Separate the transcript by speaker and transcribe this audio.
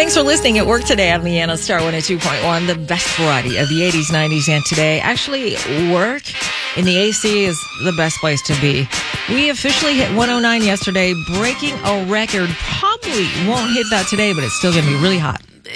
Speaker 1: Thanks for listening at work today. I'm Leanna, Star 102.1, the best variety of the 80s, 90s, and today. Actually, work in the AC is the best place to be. We officially hit 109 yesterday, breaking a record. Probably won't hit that today, but it's still going to be really hot.